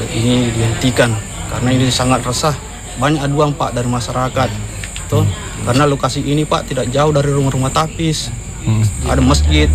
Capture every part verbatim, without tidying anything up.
ini dihentikan karena ini sangat resah. Banyak aduan Pak dari masyarakat, tuh karena lokasi ini Pak tidak jauh dari rumah-rumah tapis, hmm. ada masjid.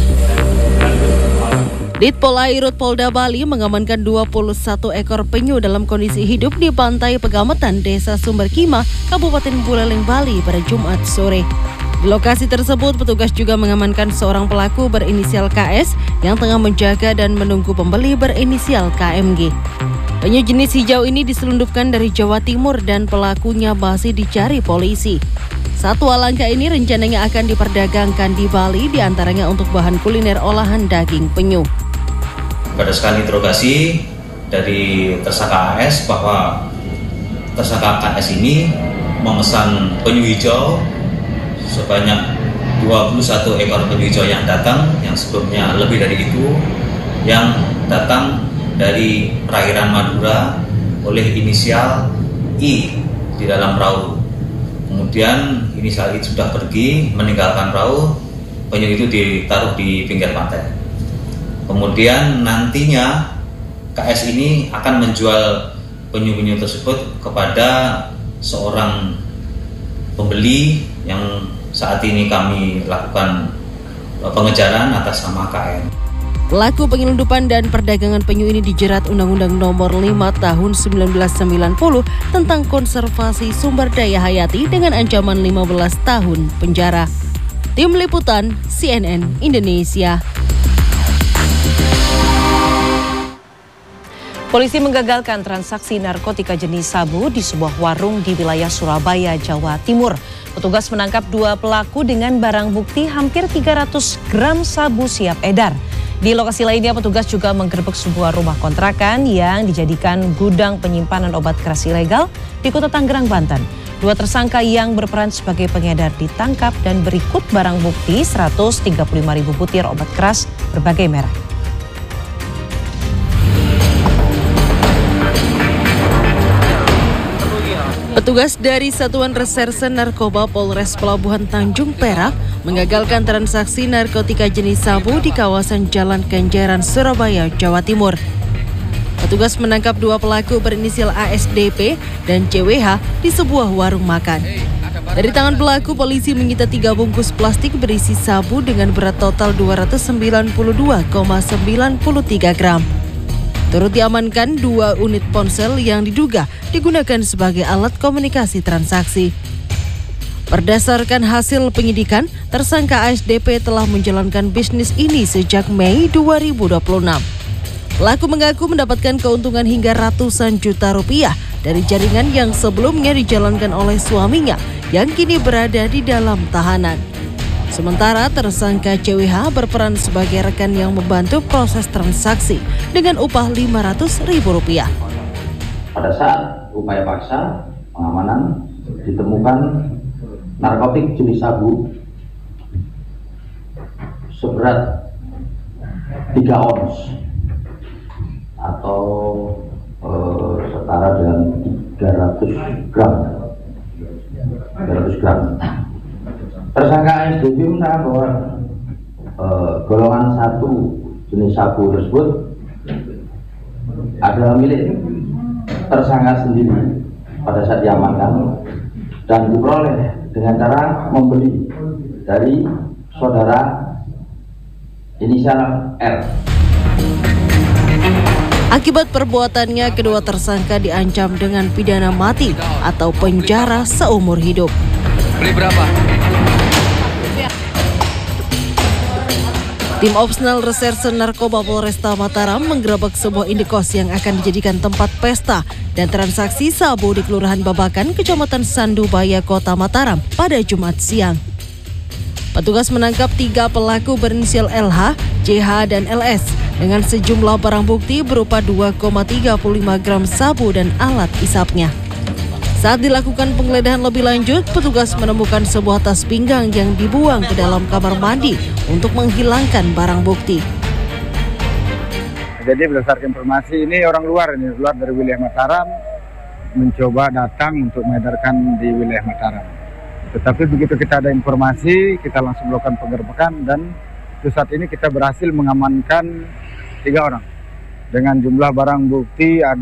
Ditpolairut Polda Bali mengamankan dua puluh satu ekor penyu dalam kondisi hidup di pantai Pegametan, Desa Sumberkima, Kabupaten Buleleng, Bali pada Jumat sore. Di lokasi tersebut, petugas juga mengamankan seorang pelaku berinisial K S yang tengah menjaga dan menunggu pembeli berinisial K M G. Penyu jenis hijau ini diselundupkan dari Jawa Timur dan pelakunya masih dicari polisi. Satwa langka ini rencananya akan diperdagangkan di Bali, diantaranya untuk bahan kuliner olahan daging penyu. Berdasarkan interogasi dari tersangka A S bahwa tersangka K S ini memesan penyu hijau sebanyak dua puluh satu ekor penyu hijau yang datang, yang sebelumnya lebih dari itu, yang datang dari perairan Madura oleh inisial I di dalam perahu. Kemudian inisial I sudah pergi meninggalkan perahu, penyu itu ditaruh di pinggir pantai. Kemudian nantinya K S ini akan menjual penyu-penyu tersebut kepada seorang pembeli yang saat ini kami lakukan pengejaran atas nama K M. Pelaku penyelundupan dan perdagangan penyu ini dijerat Undang-Undang Nomor lima Tahun seribu sembilan ratus sembilan puluh tentang konservasi sumber daya hayati dengan ancaman lima belas tahun penjara. Tim Liputan C N N Indonesia. Polisi menggagalkan transaksi narkotika jenis sabu di sebuah warung di wilayah Surabaya, Jawa Timur. Petugas menangkap dua pelaku dengan barang bukti hampir tiga ratus gram sabu siap edar. Di lokasi lainnya, petugas juga menggerebek sebuah rumah kontrakan yang dijadikan gudang penyimpanan obat keras ilegal di Kota Tangerang, Banten. Dua tersangka yang berperan sebagai pengedar ditangkap dan berikut barang bukti seratus tiga puluh lima ribu butir obat keras berbagai merek. Petugas dari Satuan Reserse Narkoba Polres Pelabuhan Tanjung Perak mengagalkan transaksi narkotika jenis sabu di kawasan Jalan Kenjeran, Surabaya, Jawa Timur. Petugas menangkap dua pelaku berinisial A S D P dan C W H di sebuah warung makan. Dari tangan pelaku, polisi menyita tiga bungkus plastik berisi sabu dengan berat total dua ratus sembilan puluh dua koma sembilan tiga gram. Turut diamankan dua unit ponsel yang diduga digunakan sebagai alat komunikasi transaksi. Berdasarkan hasil penyidikan, tersangka A S D P telah menjalankan bisnis ini sejak Mei dua ribu dua puluh enam. Pelaku mengaku mendapatkan keuntungan hingga ratusan juta rupiah dari jaringan yang sebelumnya dijalankan oleh suaminya yang kini berada di dalam tahanan. Sementara tersangka C W H berperan sebagai rekan yang membantu proses transaksi dengan upah lima ratus ribu rupiah. Pada saat upaya paksa pengamanan ditemukan narkotik jenis sabu seberat tiga ons atau eh, setara dengan tiga ratus gram. tiga ratus gram. Tersangka A S D P menerangkan bahwa e, golongan satu jenis sabu tersebut adalah milik tersangka sendiri pada saat diamankan dan diperoleh dengan cara membeli dari saudara inisial R. Akibat perbuatannya, kedua tersangka diancam dengan pidana mati atau penjara seumur hidup. Beli berapa? Tim Opsnal Reserse Narkoba Polresta Mataram menggerebek sebuah indikos yang akan dijadikan tempat pesta dan transaksi sabu di Kelurahan Babakan, Kecamatan Sandubaya, Kota Mataram pada Jumat siang. Petugas menangkap tiga pelaku berinisial L H, C H, dan L S dengan sejumlah barang bukti berupa dua koma tiga lima gram sabu dan alat isapnya. Saat dilakukan penggeledahan lebih lanjut, petugas menemukan sebuah tas pinggang yang dibuang ke dalam kamar mandi untuk menghilangkan barang bukti. Jadi berdasarkan informasi ini orang luar ini luar dari wilayah Mataram mencoba datang untuk mengedarkan di wilayah Mataram. Tetapi begitu kita ada informasi, kita langsung melakukan penggerbekan dan saat ini kita berhasil mengamankan tiga orang dengan jumlah barang bukti ada